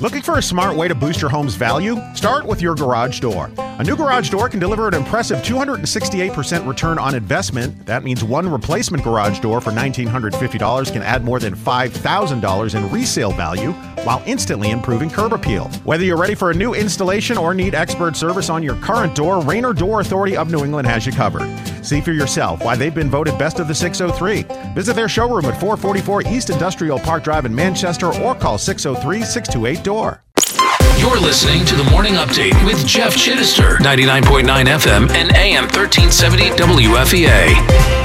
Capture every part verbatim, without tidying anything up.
Looking for a smart way to boost your home's value? Start with your garage door. A new garage door can deliver an impressive two hundred sixty-eight percent return on investment. That means one replacement garage door for one thousand nine hundred fifty dollars can add more than five thousand dollars in resale value while instantly improving curb appeal. Whether you're ready for a new installation or need expert service on your current door, Rainer Door Authority of New England has you covered. See for yourself why they've been voted best of the six oh three. Visit their showroom at four forty-four East Industrial Park Drive in Manchester or call six oh three, six two eight, D O O R. You're listening to the Morning Update with Jeff Chittister, ninety-nine point nine F M and A M thirteen seventy W F E A.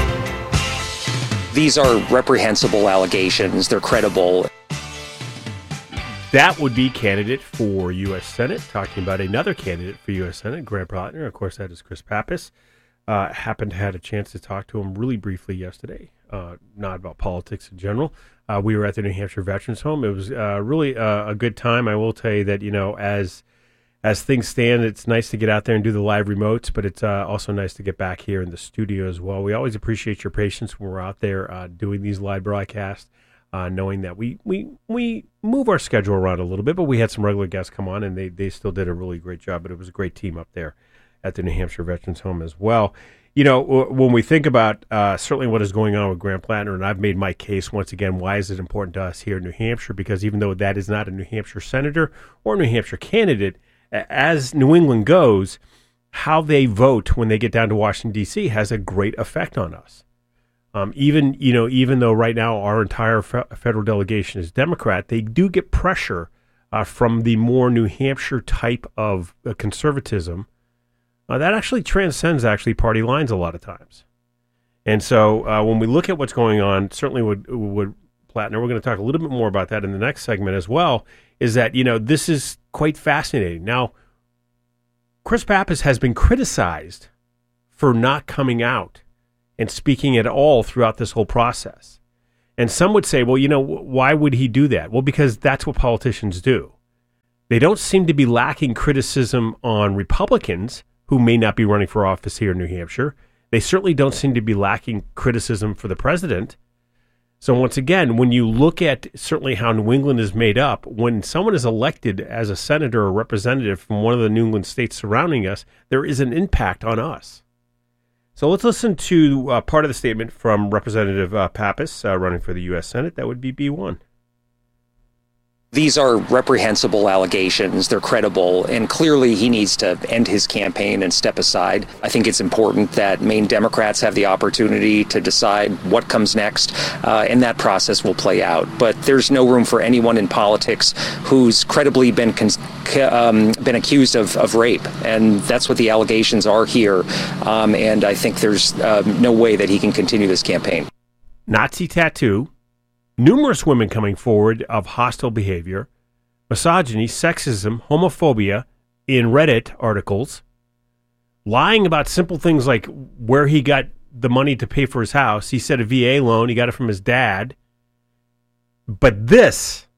These are reprehensible allegations. They're credible. That would be candidate for U S Senate. Talking about another candidate for U S Senate, Graham Plattner. Of course, that is Chris Pappas. Uh, happened to have a chance to talk to him really briefly yesterday, uh, not about politics in general. Uh, we were at the New Hampshire Veterans Home. It was uh, really uh, a good time. I will tell you that, you know, as as things stand, it's nice to get out there and do the live remotes, but it's uh, also nice to get back here in the studio as well. We always appreciate your patience when we're out there uh, doing these live broadcasts, uh, knowing that we, we we move our schedule around a little bit, but we had some regular guests come on, and they, they still did a really great job, but it was a great team up there at the New Hampshire Veterans Home as well. You know, when we think about uh, certainly what is going on with Graham Plattner, and I've made my case once again, why is it important to us here in New Hampshire? Because even though that is not a New Hampshire senator or New Hampshire candidate, as New England goes, how they vote when they get down to Washington, D C has a great effect on us. Um, even, you know, even though right now our entire fe- federal delegation is Democrat, they do get pressure uh, from the more New Hampshire type of uh, conservatism. Uh, that actually transcends actually party lines a lot of times. And so uh, when we look at what's going on, certainly with, with Plattner, we're going to talk a little bit more about that in the next segment as well, is that, you know, this is quite fascinating. Now, Chris Pappas has been criticized for not coming out and speaking at all throughout this whole process. And some would say, well, you know, why would he do that? Well, because that's what politicians do. They don't seem to be lacking criticism on Republicans who may not be running for office here in New Hampshire. They certainly don't seem to be lacking criticism for the president. So once again, when you look at certainly how New England is made up, when someone is elected as a senator or representative from one of the New England states surrounding us, there is an impact on us. So let's listen to uh, part of the statement from Representative uh, Pappas uh, running for the U S Senate. That would be B one. These are reprehensible allegations. They're credible, and clearly he needs to end his campaign and step aside. I think it's important that Maine Democrats have the opportunity to decide what comes next, uh, and that process will play out. But there's no room for anyone in politics who's credibly been con- um, been accused of, of rape, and that's what the allegations are here. Um, and I think there's uh, no way that he can continue this campaign. Nazi tattoo. Numerous women coming forward of hostile behavior, misogyny, sexism, homophobia in Reddit articles, lying about simple things like where he got the money to pay for his house. He said a V A loan. He got it from his dad. But this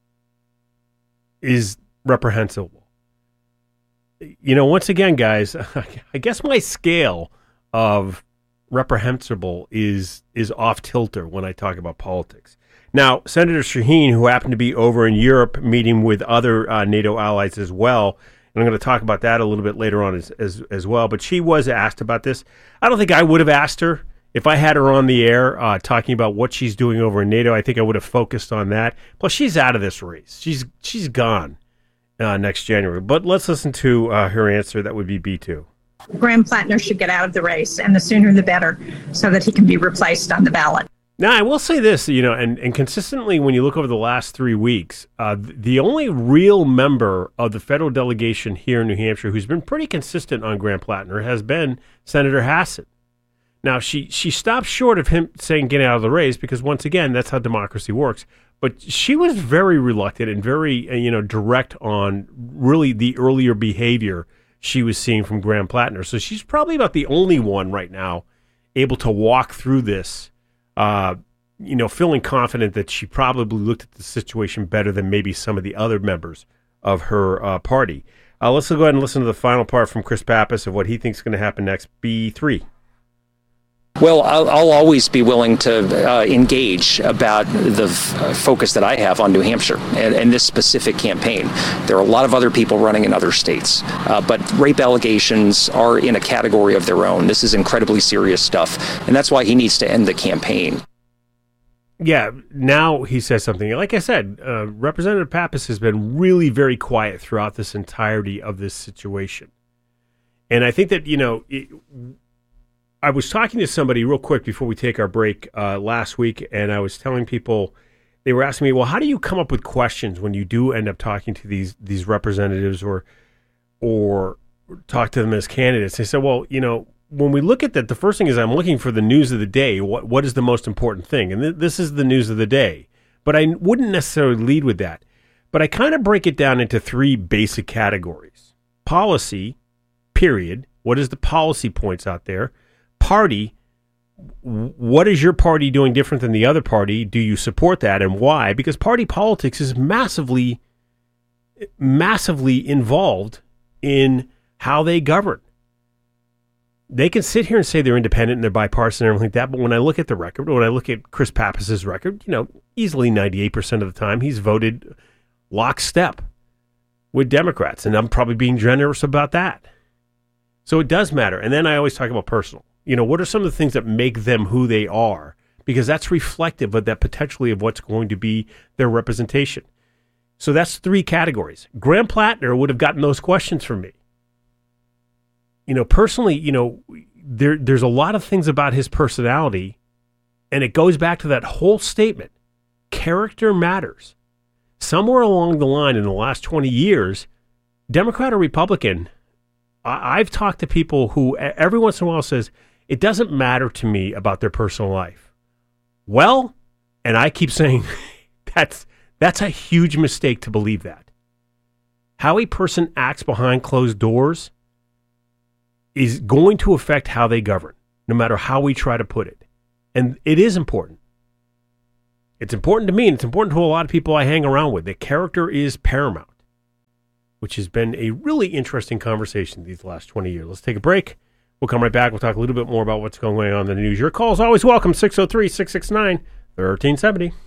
is reprehensible. You know, once again, guys, I guess my scale of reprehensible is is off tilter when I talk about politics. Now, Senator Shaheen, who happened to be over in Europe meeting with other uh, NATO allies as well, and I'm going to talk about that a little bit later on as, as as well, but she was asked about this. I don't think I would have asked her if I had her on the air uh, talking about what she's doing over in NATO. I think I would have focused on that. Plus, she's out of this race. She's she's gone uh, next January. But let's listen to uh, her answer. That would be B two. Graham Plattner should get out of the race, and the sooner the better, so that he can be replaced on the ballot. Now, I will say this, you know, and, and consistently when you look over the last three weeks, uh, the only real member of the federal delegation here in New Hampshire who's been pretty consistent on Graham Plattner has been Senator Hassett. Now, she, she stopped short of him saying get out of the race because, once again, that's how democracy works. But she was very reluctant and very, uh, you know, direct on really the earlier behavior she was seeing from Graham Plattner. So she's probably about the only one right now able to walk through this, uh, you know, feeling confident that she probably looked at the situation better than maybe some of the other members of her uh, party. Uh, let's go ahead and listen to the final part from Chris Pappas of what he thinks is going to happen next. B three. Well, I'll, I'll always be willing to uh, engage about the f- focus that I have on New Hampshire and, and this specific campaign. There are a lot of other people running in other states, uh, but rape allegations are in a category of their own. This is incredibly serious stuff, and that's why he needs to end the campaign. Yeah, now he says something. Like I said, uh, Representative Pappas has been really very quiet throughout this entirety of this situation. And I think that, you know, it, I was talking to somebody real quick before we take our break uh, last week, and I was telling people, they were asking me, well, how do you come up with questions when you do end up talking to these these representatives or or talk to them as candidates? They said, well, you know, when we look at that, the first thing is I'm looking for the news of the day. What What is the most important thing? And th- this is the news of the day. But I wouldn't necessarily lead with that. But I kind of break it down into three basic categories. Policy, period. What is the policy points out there? Party, what is your party doing different than the other party? Do you support that, and why? Because party politics is massively, massively involved in how they govern. They can sit here and say they're independent and they're bipartisan and everything like that, but when I look at the record, when I look at Chris Pappas's record, you know, easily ninety-eight percent of the time he's voted lockstep with Democrats, and I'm probably being generous about that. So it does matter. And then I always talk about personal. You know, what are some of the things that make them who they are? Because that's reflective of that potentially of what's going to be their representation. So that's three categories. Graham Plattner would have gotten those questions from me. You know, personally, you know, there there's a lot of things about his personality, and it goes back to that whole statement. Character matters. Somewhere along the line in the last twenty years, Democrat or Republican, I, I've talked to people who every once in a while says, it doesn't matter to me about their personal life. Well, and I keep saying that's that's a huge mistake to believe that. How a person acts behind closed doors is going to affect how they govern, no matter how we try to put it. And it is important. It's important to me, and it's important to a lot of people I hang around with. The character is paramount, which has been a really interesting conversation these last twenty years. Let's take a break. We'll come right back. We'll talk a little bit more about what's going on in the news. Your call is always welcome, six oh three, six six nine, one three seven oh.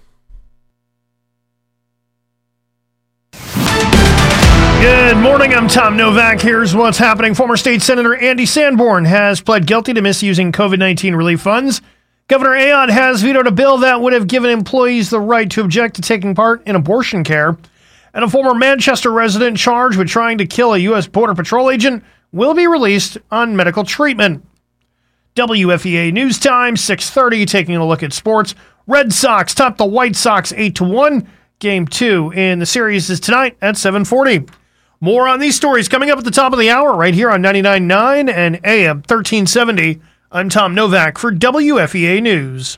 Good morning, I'm Tom Novak. Here's what's happening. Former State Senator Andy Sanborn has pled guilty to misusing COVID nineteen relief funds. Governor Ayotte has vetoed a bill that would have given employees the right to object to taking part in abortion care. And a former Manchester resident charged with trying to kill a U S Border Patrol agent will be released on medical treatment. W F E A News Time, six thirty, taking a look at sports. Red Sox top the White Sox eight to one. Game two in the series is tonight at seven forty. More on these stories coming up at the top of the hour right here on ninety-nine point nine and A M thirteen seventy. I'm Tom Novak for W F E A News.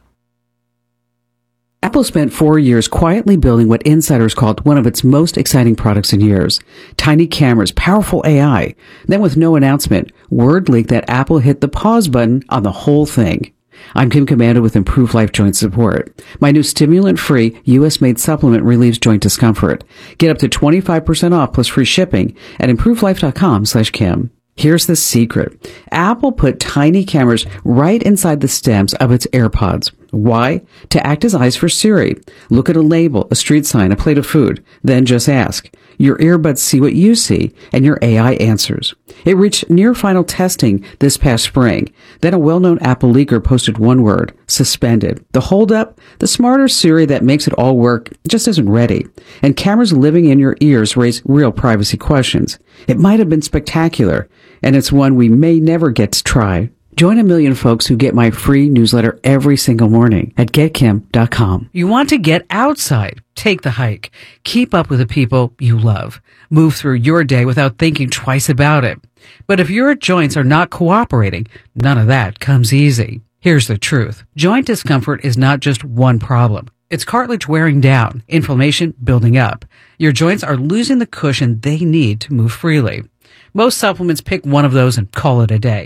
Apple spent four years quietly building what insiders called one of its most exciting products in years. Tiny cameras, powerful A I. Then with no announcement, word leaked that Apple hit the pause button on the whole thing. I'm Kim Commander with Improved Life Joint Support. My new stimulant-free, U S-made supplement relieves joint discomfort. Get up to twenty-five percent off plus free shipping at improvelife.com slash Kim. Here's the secret. Apple put tiny cameras right inside the stems of its AirPods. Why? To act as eyes for Siri. Look at a label, a street sign, a plate of food. Then just ask. Your earbuds see what you see, and your A I answers. It reached near final testing this past spring. Then a well-known Apple leaker posted one word, suspended. The holdup? The smarter Siri that makes it all work just isn't ready. And cameras living in your ears raise real privacy questions. It might have been spectacular, and it's one we may never get to try. Join a million folks who get my free newsletter every single morning at get kim dot com. You want to get outside. Take the hike. Keep up with the people you love. Move through your day without thinking twice about it. But if your joints are not cooperating, none of that comes easy. Here's the truth. Joint discomfort is not just one problem. It's cartilage wearing down, inflammation building up. Your joints are losing the cushion they need to move freely. Most supplements pick one of those and call it a day.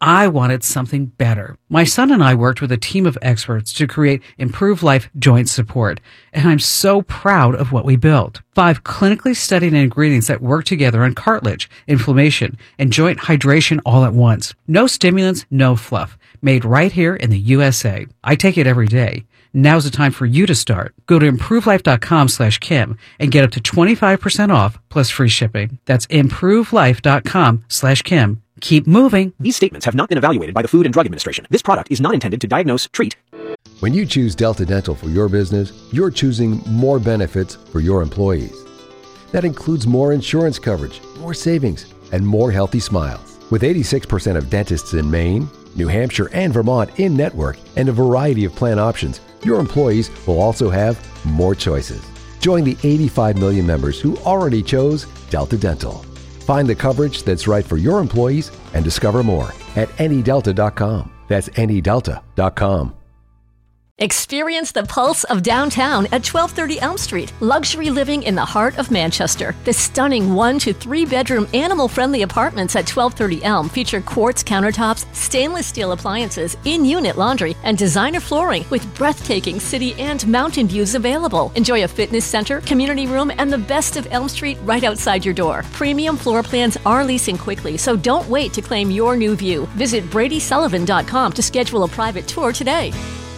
I wanted something better. My son and I worked with a team of experts to create Improve Life Joint Support, and I'm so proud of what we built. Five clinically studied ingredients that work together on cartilage, inflammation, and joint hydration all at once. No stimulants, no fluff. Made right here in the U S A. I take it every day. Now's the time for you to start. Go to improvelife.com slash Kim and get up to twenty-five percent off plus free shipping. That's improvelife.com slash Kim. Keep moving. These statements have not been evaluated by the Food and Drug Administration. This product is not intended to diagnose, treat. When you choose Delta Dental for your business, you're choosing more benefits for your employees. That includes more insurance coverage, more savings, and more healthy smiles. With eighty-six percent of dentists in Maine, New Hampshire, and Vermont in network, and a variety of plan options, your employees will also have more choices. Join the eighty-five million members who already chose Delta Dental. Find the coverage that's right for your employees and discover more at any delta dot com. That's any delta dot com. Experience the pulse of downtown at twelve thirty Elm Street. Luxury living in the heart of Manchester. The stunning one to three bedroom animal-friendly apartments at twelve thirty Elm feature quartz countertops, stainless steel appliances, in-unit laundry, and designer flooring with breathtaking city and mountain views available. Enjoy a fitness center, community room, and the best of Elm Street right outside your door. Premium floor plans are leasing quickly, so don't wait to claim your new view. Visit Brady Sullivan dot com to schedule a private tour today.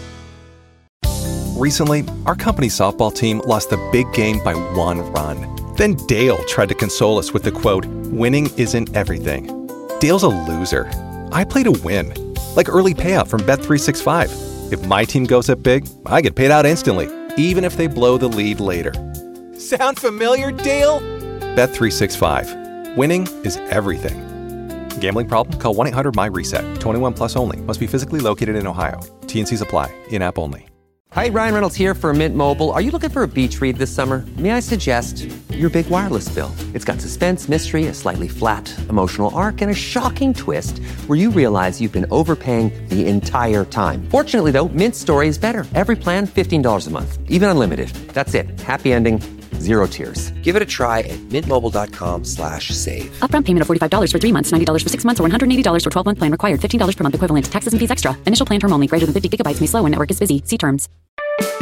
Recently, our company's softball team lost the big game by one run. Then Dale tried to console us with the quote, "Winning isn't everything." Dale's a loser. I play to win. Like early payout from Bet three sixty-five. If my team goes up big, I get paid out instantly, even if they blow the lead later. Sound familiar, Dale? Bet three sixty-five. Winning is everything. Gambling problem? Call one eight hundred M Y reset. twenty-one plus only. Must be physically located in Ohio. T and Cs apply. In-app only. Hi, Ryan Reynolds here for Mint Mobile. Are you looking for a beach read this summer? May I suggest your big wireless bill? It's got suspense, mystery, a slightly flat, emotional arc, and a shocking twist where you realize you've been overpaying the entire time. Fortunately, though, Mint's story is better. Every plan, fifteen dollars a month. Even unlimited. That's it. Happy ending. Zero tears. Give it a try at mintmobile.com slash save. Upfront payment of forty-five dollars for three months, ninety dollars for six months, or one hundred eighty dollars for twelve-month plan required. fifteen dollars per month equivalent. Taxes and fees extra. Initial plan term only. Greater than fifty gigabytes may slow when network is busy. See terms.